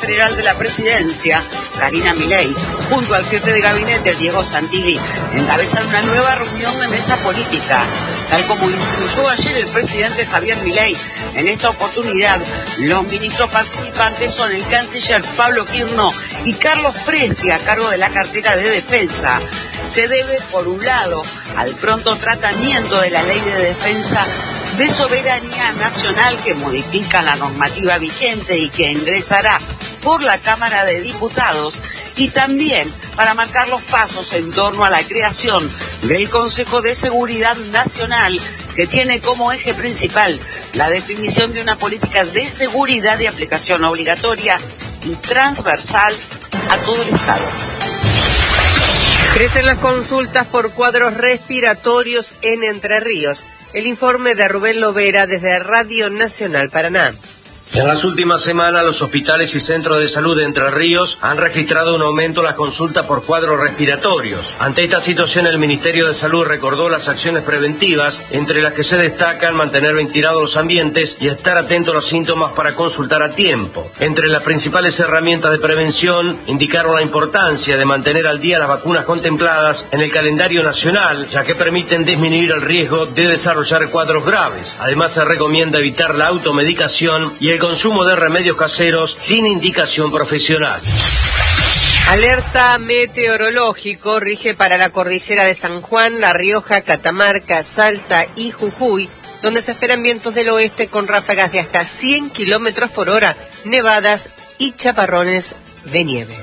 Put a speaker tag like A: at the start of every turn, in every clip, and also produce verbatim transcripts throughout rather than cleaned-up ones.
A: general de la presidencia, Karina Milei, junto al jefe de gabinete, Diego Santilli, encabezan una nueva reunión de mesa política, tal como incluyó ayer el presidente Javier Milei. En esta oportunidad, los ministros participantes son el canciller Pablo Quirno y Carlos Presti, a cargo de la cartera de Defensa. Se debe, por un lado, al pronto tratamiento de la Ley de Defensa de Soberanía Nacional, que modifica la normativa vigente y que ingresará por la Cámara de Diputados, y también para marcar los pasos en torno a la creación del Consejo de Seguridad Nacional, que tiene como eje principal la definición de una política de seguridad de aplicación obligatoria y transversal a todo el Estado.
B: Crecen las consultas por cuadros respiratorios en Entre Ríos. El informe de Rubén Lovera desde Radio Nacional Paraná.
C: En las últimas semanas, los hospitales y centros de salud de Entre Ríos han registrado un aumento en las consultas por cuadros respiratorios. Ante esta situación, el Ministerio de Salud recordó las acciones preventivas, entre las que se destacan mantener ventilados los ambientes y estar atento a los síntomas para consultar a tiempo. Entre las principales herramientas de prevención, indicaron la importancia de mantener al día las vacunas contempladas en el calendario nacional, ya que permiten disminuir el riesgo de desarrollar cuadros graves. Además, se recomienda evitar la automedicación y el consumo de remedios caseros sin indicación profesional.
B: Alerta meteorológico rige para la cordillera de San Juan, La Rioja, Catamarca, Salta y Jujuy, donde se esperan vientos del oeste con ráfagas de hasta cien kilómetros por hora, nevadas y chaparrones de nieve.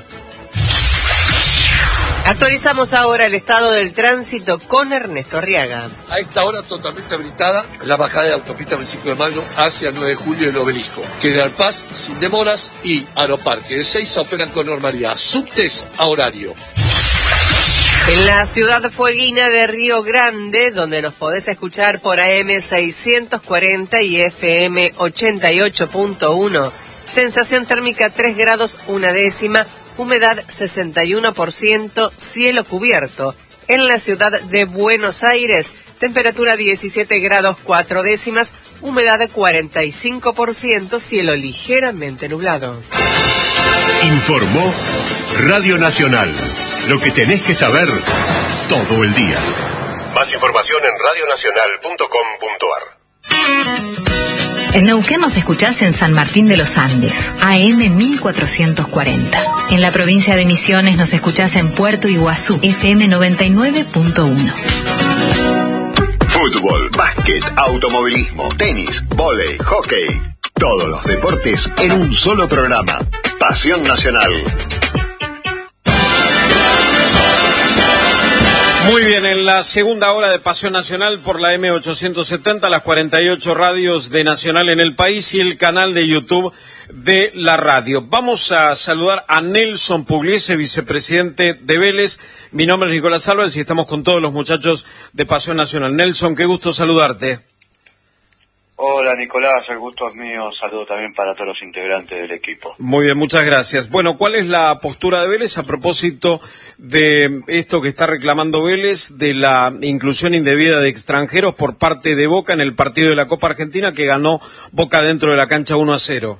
B: Actualizamos ahora el estado del tránsito con Ernesto Arriaga.
D: A esta hora totalmente habilitada la bajada de la autopista veinticinco de mayo hacia el nueve de julio y el Obelisco. General Paz sin demoras y Aeroparque de Seiza operan con normalidad. Subtes a horario.
B: En la ciudad fueguina de Río Grande, donde nos podés escuchar por A M seiscientos cuarenta y F M ochenta y ocho punto uno. Sensación térmica tres grados una décima. Humedad sesenta y uno por ciento, cielo cubierto. En la ciudad de Buenos Aires, temperatura diecisiete grados cuatro décimas, humedad cuarenta y cinco por ciento, cielo ligeramente nublado.
E: Informó Radio Nacional. Lo que tenés que saber todo el día. Más información en radio nacional punto com punto ar.
F: En Neuquén nos escuchás en San Martín de los Andes, A M mil cuatrocientos cuarenta. En la provincia de Misiones nos escuchás en Puerto Iguazú, F M noventa y nueve punto uno.
G: Fútbol, básquet, automovilismo, tenis, vóley, hockey. Todos los deportes en un solo programa. Pasión Nacional.
H: Muy bien, en la segunda hora de Pasión Nacional por la M ochocientos setenta, las cuarenta y ocho radios de Nacional en el país y el canal de YouTube de la radio. Vamos a saludar a Nelson Pugliese, vicepresidente de Vélez. Mi nombre es Nicolás Álvarez y estamos con todos los muchachos de Pasión Nacional. Nelson, qué gusto saludarte.
I: Hola Nicolás, el gusto es mío. Saludo también para todos los integrantes del equipo.
H: Muy bien, muchas gracias. Bueno, ¿cuál es la postura de Vélez a propósito de esto que está reclamando Vélez, de la inclusión indebida de extranjeros por parte de Boca en el partido de la Copa Argentina que ganó Boca dentro de la cancha uno a cero?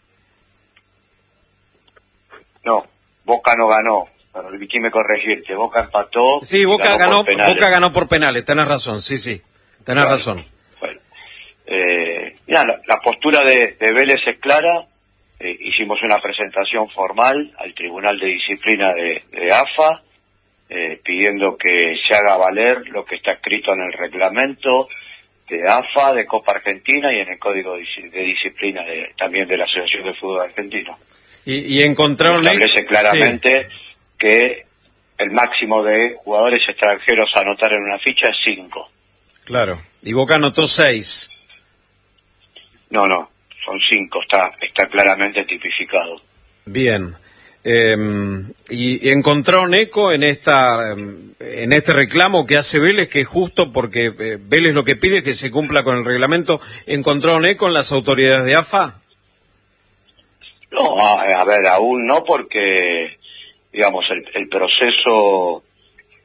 I: No, Boca no ganó. Permitime corregirte, Boca empató.
H: Sí, Boca ganó, ganó Boca ganó por penales, tenés razón, sí, sí, tenés
I: bueno,
H: razón.
I: Bueno, eh, mira, la, la postura de, de Vélez es clara. Eh, hicimos una presentación formal al Tribunal de Disciplina de, de A F A, eh, pidiendo que se haga valer lo que está escrito en el reglamento de A F A, de Copa Argentina y en el Código de, de Disciplina de, también de la Asociación de Fútbol Argentino.
H: Y, y encontraron...
I: Establece claramente sí. que el máximo de jugadores extranjeros a anotar en una ficha es cinco.
H: Claro, y Boca anotó seis.
I: No, no. Son cinco, está está claramente tipificado.
H: Bien. Eh, y, y encontraron eco en esta en este reclamo que hace Vélez, que es justo porque eh, Vélez lo que pide es que se cumpla con el reglamento. ¿Encontraron eco en las autoridades de A F A?
I: No, a, a ver, aún no, porque digamos el, el proceso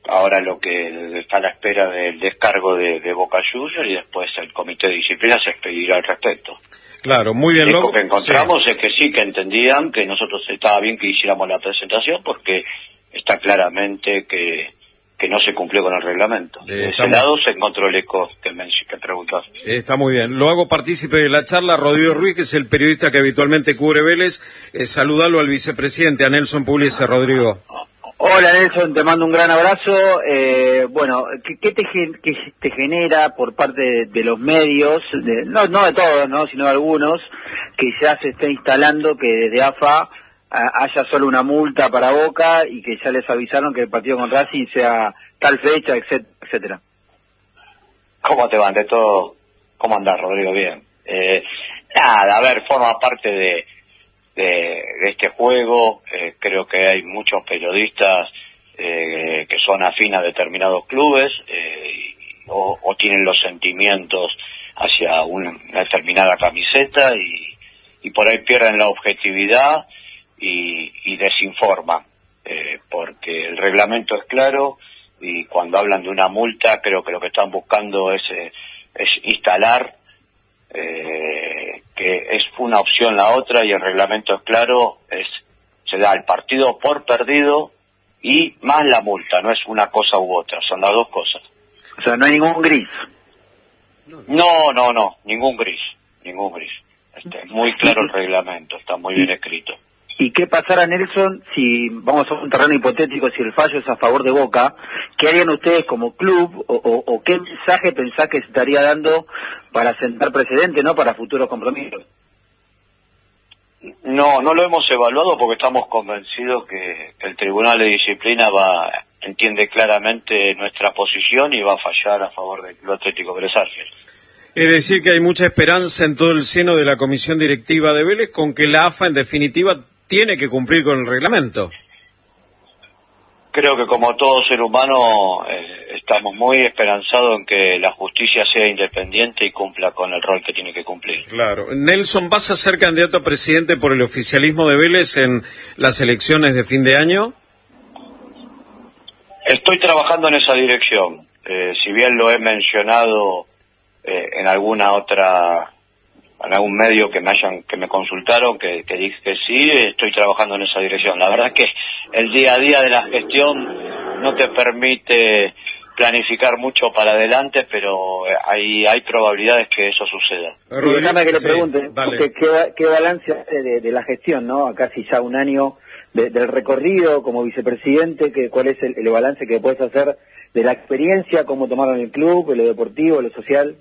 I: ahora lo que está a la espera del descargo de, de Boca Juniors y después el comité de disciplina se expedirá al respecto.
H: Claro, muy bien.
I: Lo que encontramos sí. es que sí, que entendían que nosotros estaba bien que hiciéramos la presentación porque está claramente que, que no se cumplió con el reglamento. Eh, de ese lado se encontró el eco que, me, que preguntaste.
H: Está muy bien. Lo hago partícipe de la charla. Rodrigo Ruiz, que es el periodista que habitualmente cubre Vélez. Eh, saludalo al vicepresidente, a Nelson Pugliese. Rodrigo.
J: Hola Nelson, te mando un gran abrazo. Eh, bueno, ¿qué, qué, te, qué te genera por parte de, de los medios, de, no, no de todos, no, sino de algunos, que ya se está instalando que desde A F A a, haya solo una multa para Boca y que ya les avisaron que el partido con Racing sea tal fecha, etcétera?
I: ¿Cómo te van de todo? ¿Cómo andás, Rodrigo? Bien. Eh, nada, a ver, forma parte de... De, de este juego. Eh, creo que hay muchos periodistas eh, que son afines a determinados clubes eh, y, o, o tienen los sentimientos hacia una, una determinada camiseta y, y por ahí pierden la objetividad y, y desinforman eh, porque el reglamento es claro y cuando hablan de una multa creo que lo que están buscando es, eh, es instalar Eh, que es una opción la otra y el reglamento es claro, es se da el partido por perdido y más la multa, no es una cosa u otra, son las dos cosas.
J: O sea, no hay ningún gris.
I: No, no, no, ningún gris, ningún gris. Este, es muy claro el reglamento, está muy bien escrito.
J: ¿Y qué pasará, Nelson, si vamos a un terreno hipotético, si el fallo es a favor de Boca? ¿Qué harían ustedes como club o, o, o qué mensaje pensás que se estaría dando para sentar precedente, no, para futuros compromisos?
I: No, no lo hemos evaluado porque estamos convencidos que, que el Tribunal de Disciplina va entiende claramente nuestra posición y va a fallar a favor del Club Atlético Vélez Arfiel.
H: Es decir, que hay mucha esperanza en todo el seno de la comisión directiva de Vélez con que la A F A, en definitiva, tiene que cumplir con el reglamento.
I: Creo que como todo ser humano eh, estamos muy esperanzados en que la justicia sea independiente y cumpla con el rol que tiene que cumplir.
H: Claro. Nelson, ¿vas a ser candidato a presidente por el oficialismo de Vélez en las elecciones de fin de año?
I: Estoy trabajando en esa dirección. Eh, si bien lo he mencionado eh, en alguna otra... en algún medio que me hayan que me consultaron, que, que dije que sí, estoy trabajando en esa dirección. La verdad es que el día a día de la gestión no te permite planificar mucho para adelante, pero hay hay probabilidades que eso suceda.
J: Y déjame que le pregunte, sí, porque qué, qué balance hace de, de la gestión, ¿no? A casi ya un año de, del recorrido como vicepresidente, que cuál es el, el balance que puedes hacer de la experiencia, cómo tomaron el club, lo deportivo, lo social.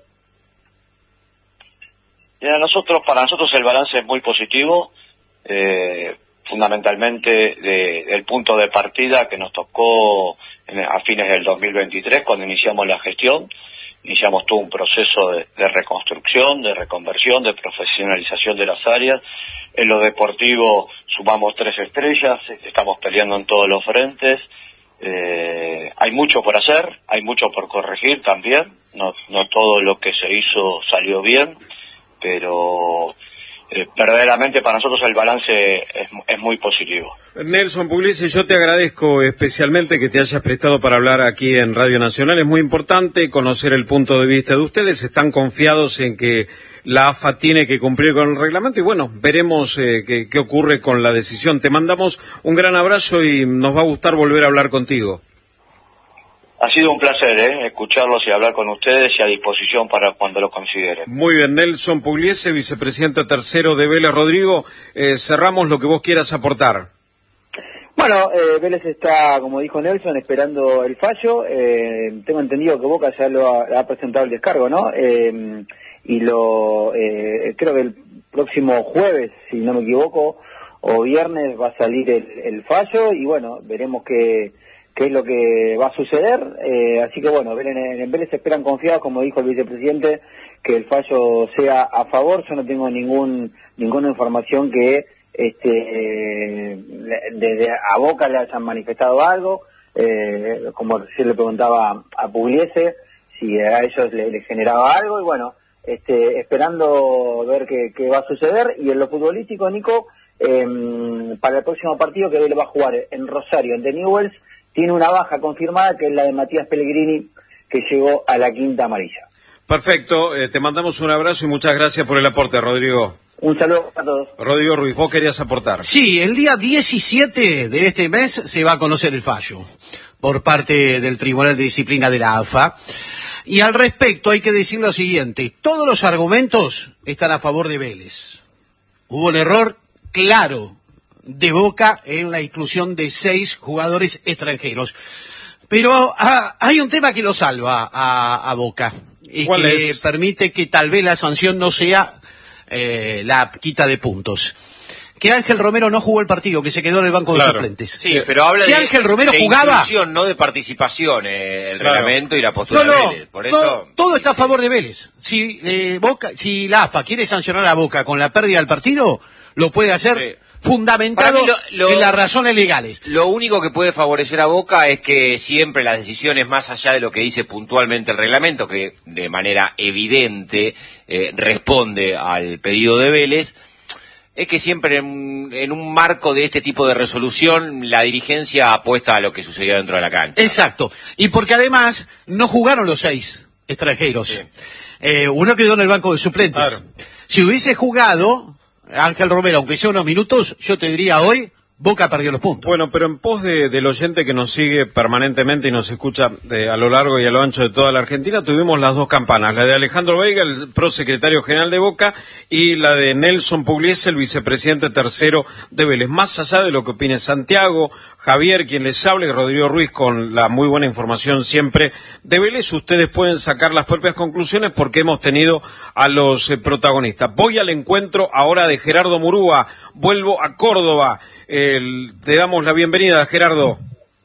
I: Mira, nosotros, para nosotros el balance es muy positivo, eh, fundamentalmente de, del punto de partida que nos tocó en, a fines del dos mil veintitrés, cuando iniciamos la gestión. Iniciamos todo un proceso de, de reconstrucción, de reconversión, de profesionalización de las áreas. En lo deportivo sumamos tres estrellas, estamos peleando en todos los frentes. Eh, hay mucho por hacer, hay mucho por corregir también, no, no todo lo que se hizo salió bien, pero eh, verdaderamente para nosotros el balance es, es muy positivo.
H: Nelson Pugliese, yo te agradezco especialmente que te hayas prestado para hablar aquí en Radio Nacional. Es muy importante conocer el punto de vista de ustedes. Están confiados en que la A F A tiene que cumplir con el reglamento y bueno, veremos eh, qué, qué ocurre con la decisión. Te mandamos un gran abrazo y nos va a gustar volver a hablar contigo.
I: Ha sido un placer, ¿eh? escucharlos y hablar con ustedes y a disposición para cuando lo consideren.
H: Muy bien, Nelson Pugliese, vicepresidente tercero de Vélez. Rodrigo, eh, cerramos lo que vos quieras aportar.
J: Bueno, eh, Vélez está, como dijo Nelson, esperando el fallo. Eh, tengo entendido que Boca ya lo ha, ha presentado el descargo, ¿no? Eh, y lo eh, creo que el próximo jueves, si no me equivoco, o viernes va a salir el, el fallo y bueno, veremos qué... qué es lo que va a suceder, eh, así que bueno, en, en Vélez se esperan confiados, como dijo el vicepresidente, que el fallo sea a favor. Yo no tengo ningún ninguna información que este eh, desde a Boca le hayan manifestado algo, eh, como recién le preguntaba a Pugliese, si a ellos les le generaba algo, y bueno, este esperando ver qué, qué va a suceder. Y en lo futbolístico, Nico, eh, para el próximo partido que Vélez va a jugar en Rosario, ante Newell's, tiene una baja confirmada, que es la de Matías Pellegrini, que llegó a la quinta amarilla.
H: Perfecto, eh, te mandamos un abrazo y muchas gracias por el aporte, Rodrigo.
J: Un saludo a todos.
H: Rodrigo Ruiz, vos querías aportar.
K: Sí, el día diecisiete de este mes se va a conocer el fallo por parte del Tribunal de Disciplina de la A F A. Y al respecto hay que decir lo siguiente, todos los argumentos están a favor de Vélez. Hubo un error claro de Boca en la inclusión de seis jugadores extranjeros. Pero ah, hay un tema que lo salva a, a Boca. Y
H: ¿Cuál
K: que
H: es?
K: permite que tal vez la sanción no sea eh, la quita de puntos. Que Ángel Romero no jugó el partido, que se quedó en el banco
H: Claro.
K: de suplentes.
L: Sí, pero habla
K: si
L: de,
K: Ángel Romero
L: de
K: jugaba,
L: inclusión, no de participación, eh, el
H: Claro.
L: reglamento y la postura
K: no, no,
L: de Vélez. Por
K: todo,
L: eso,
K: todo está a favor de Vélez. Si eh, Boca, si la A F A quiere sancionar a Boca con la pérdida del partido, lo puede hacer
L: Sí.
K: fundamentado
L: Para mí lo- lo-
K: en las razones legales.
L: Lo único que puede favorecer a Boca es que siempre las decisiones, más allá de lo que dice puntualmente el reglamento, que de manera evidente eh, responde al pedido de Vélez, es que siempre en, en un marco de este tipo de resolución la dirigencia apuesta a lo que sucedió dentro de la cancha.
K: Exacto. Y porque además no jugaron los seis extranjeros.
L: Sí.
K: Eh, uno quedó en el banco de suplentes.
H: Claro.
K: Si hubiese jugado Ángel Romero, aunque sea unos minutos, yo te diría hoy, Boca perdió los puntos.
H: Bueno, pero en pos de, del oyente que nos sigue permanentemente y nos escucha de, a lo largo y a lo ancho de toda la Argentina, tuvimos las dos campanas, la de Alejandro Veiga, el prosecretario general de Boca, y la de Nelson Pugliese, el vicepresidente tercero de Vélez. Más allá de lo que opine Santiago, Javier, quien les habla, y Rodrigo Ruiz, con la muy buena información siempre de Vélez, ustedes pueden sacar las propias conclusiones porque hemos tenido a los eh, protagonistas. Voy al encuentro ahora de Gerardo Murúa, vuelvo a Córdoba. El, te damos la bienvenida, Gerardo.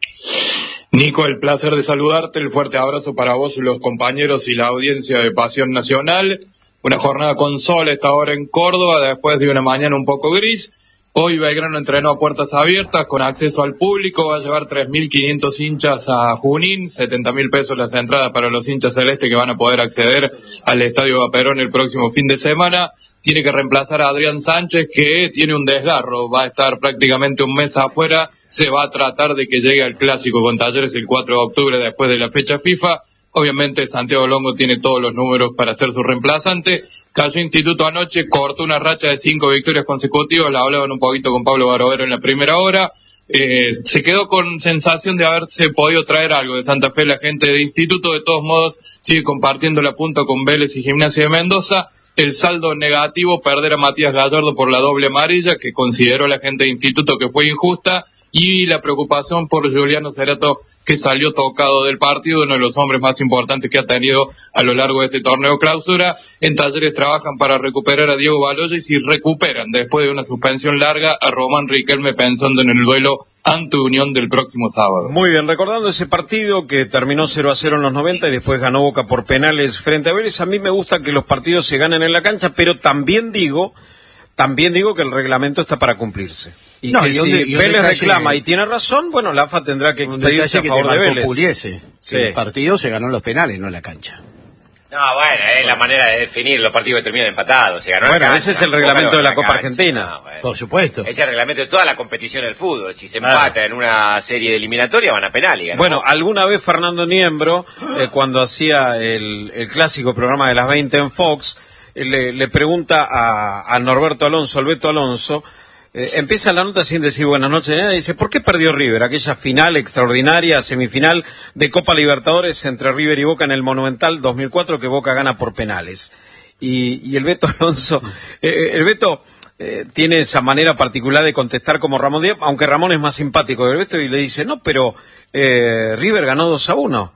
M: Nico, el placer de saludarte, el fuerte abrazo para vos, los compañeros y la audiencia de Pasión Nacional. Una jornada con sol esta hora en Córdoba, después de una mañana un poco gris. Hoy Belgrano entrenó a puertas abiertas, con acceso al público, va a llevar tres mil quinientos hinchas a Junín, setenta mil pesos las entradas para los hinchas celestes que van a poder acceder al Estadio Vaperón el próximo fin de semana. Tiene que reemplazar a Adrián Sánchez, que tiene un desgarro, va a estar prácticamente un mes afuera, se va a tratar de que llegue al Clásico con Talleres el cuatro de octubre después de la fecha FIFA. Obviamente Santiago Longo tiene todos los números para ser su reemplazante. Cayó Instituto anoche, cortó una racha de cinco victorias consecutivas, la hablaban un poquito con Pablo Barovero en la primera hora. Eh, se quedó con sensación de haberse podido traer algo de Santa Fe la gente de Instituto. De todos modos sigue compartiendo la punta con Vélez y Gimnasia de Mendoza. El saldo negativo, perder a Matías Gallardo por la doble amarilla, que consideró la gente de Instituto que fue injusta, y la preocupación por Juliano Cerato, que salió tocado del partido, uno de los hombres más importantes que ha tenido a lo largo de este torneo clausura. En Talleres trabajan para recuperar a Diego Baloya, y si recuperan después de una suspensión larga a Román Riquelme, pensando en el duelo ante Unión del próximo sábado.
H: Muy bien, recordando ese partido que terminó cero a cero en los noventa y después ganó Boca por penales frente a Vélez. A mí me gusta que los partidos se ganen en la cancha, pero también digo, también digo que el reglamento está para cumplirse. Y
K: No,
H: que
K: y
H: si
K: un de- y un
H: Vélez
K: detalle-
H: reclama y tiene razón, bueno, la A F A tendrá que
K: Un
H: expedirse a
K: detalle que
H: favor
K: te
H: de
K: marcó
H: Vélez.
K: Pugliese,
H: Sí.
K: que el partido se ganó en los penales, no en la cancha.
L: No, bueno, es la manera de definir los partidos que terminan empatados. Se ganó en la
H: Bueno,
L: cancha,
H: ese es el
L: Boca
H: reglamento
L: ganó
H: de la
L: en
H: Copa
L: cancha.
H: Argentina.
L: No, bueno.
K: Por supuesto.
L: Es el reglamento de toda la competición del fútbol. Si se
H: Claro.
L: empata en una serie de eliminatoria, van a penal y ganan.
H: Bueno, alguna vez Fernando Niembro, eh, cuando hacía el, el clásico programa de las veinte en Fox, eh, le, le pregunta a, a Norberto Alonso, al Beto Alonso, eh, empieza la nota sin decir buenas noches, y dice, ¿por qué perdió River? Aquella final extraordinaria, semifinal de Copa Libertadores entre River y Boca en el Monumental dos mil cuatro, que Boca gana por penales. Y, y el Beto Alonso, eh, el Beto... Eh, tiene esa manera particular de contestar como Ramón Díaz, aunque Ramón es más simpático que el Beto, y le dice, no, pero eh, River ganó dos a uno.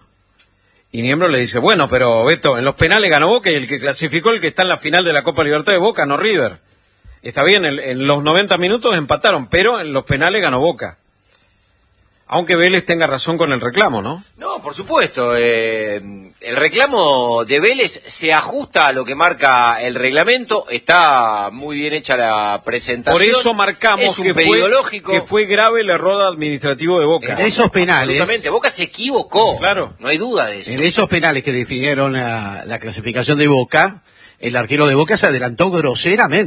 H: Y Niembro le dice, bueno, pero Beto, en los penales ganó Boca, y el que clasificó, el que está en la final de la Copa Libertadores de Boca, no River. Está bien, en, en los noventa minutos empataron, pero en los penales ganó Boca. Aunque Vélez tenga razón con el reclamo, ¿no?
L: No, por supuesto. Eh, el reclamo de Vélez se ajusta a lo que marca el reglamento. Está muy bien hecha la presentación.
H: Por eso marcamos
L: es un
H: que,
L: pedido
H: fue,
L: lógico.
H: que fue grave el error administrativo de Boca.
K: En esos penales,
L: Absolutamente. Boca se equivocó.
H: Claro.
L: No hay duda de eso.
K: en esos penales que definieron la, la clasificación de Boca, el arquero de Boca se adelantó groseramente.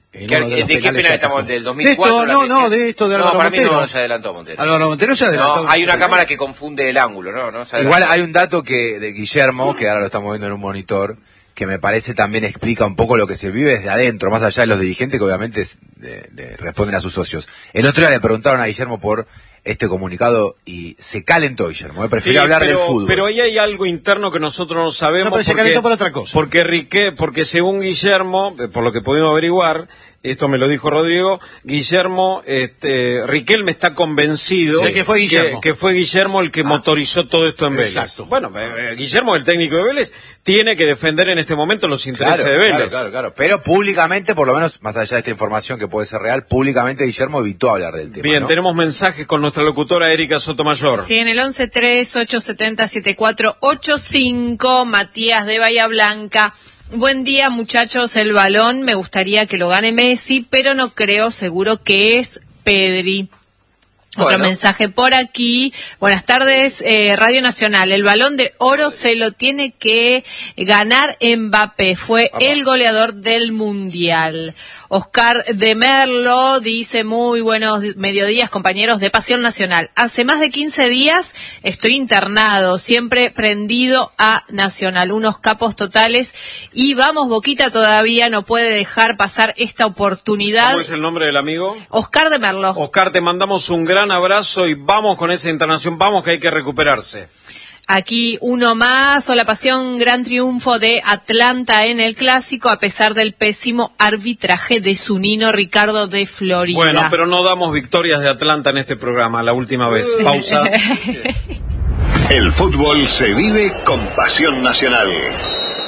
L: ¿Qué, ¿De, ¿De qué penal estamos? ¿Del dos mil cuatro?
K: De esto, no, no, de esto de Álvaro
L: no, para
K: Montero.
L: Mí no se adelantó Montero.
K: Álvaro Montero se adelantó.
L: No, hay una cámara que confunde el ángulo, ¿no? no
N: Igual hay un dato que de Guillermo, que ahora lo estamos viendo en un monitor, que me parece también explica un poco lo que se vive desde adentro, más allá de los dirigentes que obviamente le, le responden a sus socios. El otro día le preguntaron a Guillermo por este comunicado y se calentó Guillermo, ¿eh? Prefirió sí, hablar
H: pero,
N: del fútbol.
H: Pero ahí hay algo interno que nosotros no sabemos.
K: No, pero se
H: porque,
K: calentó por otra cosa.
H: Porque Riquet, porque según Guillermo, por lo que pudimos averiguar, esto me lo dijo Rodrigo, Guillermo, este, Riquelme está convencido
K: de que fue Guillermo.
H: Que, que fue Guillermo el que ah, motorizó todo esto en Vélez.
K: Exacto.
H: Bueno, eh, Guillermo, el técnico de Vélez, tiene que defender en este momento los intereses
N: claro,
H: de Vélez.
N: Claro, claro, claro. Pero públicamente, por lo menos, más allá de esta información que puede ser real, públicamente Guillermo evitó hablar del tema.
H: Bien,
N: ¿no?
H: tenemos mensajes con nuestra locutora Erika Sotomayor.
B: Sí, en el once tres ocho siete cero siete cuatro ocho cinco, Matías de Bahía Blanca. Buen día, muchachos, el balón me gustaría que lo gane Messi, pero no creo, seguro que es Pedri. Bueno. Otro mensaje por aquí. Buenas tardes, eh, Radio Nacional. El Balón de Oro se lo tiene que ganar Mbappé. Fue Papá. el goleador del Mundial. Oscar de Merlo dice: muy buenos mediodías, compañeros de Pasión Nacional. Hace más de quince días estoy internado, siempre prendido a Nacional. Unos capos totales. Y vamos, Boquita todavía no puede dejar pasar esta oportunidad.
H: ¿Cómo es el nombre del amigo?
B: Oscar de Merlo.
H: Oscar, te mandamos un gran abrazo y vamos con esa internación, vamos que hay que recuperarse.
B: Aquí uno más, Hola Pasión, gran triunfo de Atlanta en el Clásico a pesar del pésimo arbitraje de Zunino Ricardo de Florida.
H: Bueno, pero no damos victorias de Atlanta en este programa, la última vez. Pausa.
G: El fútbol se vive con Pasión Nacional.